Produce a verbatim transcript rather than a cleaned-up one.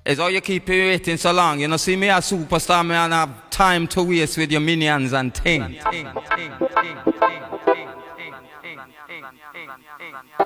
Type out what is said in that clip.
It's how you keep me waiting so long. You know, see me a superstar, me and have time to waste with your minions and things.